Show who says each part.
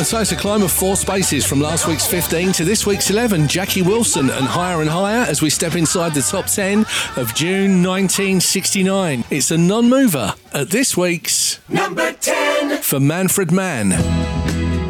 Speaker 1: So it's a climb of 4 spaces from last week's 15 to this week's 11. Jackie Wilson and Higher and Higher as we step inside the top 10 of June 1969. It's a non-mover at this week's
Speaker 2: number 10
Speaker 1: for Manfred Mann.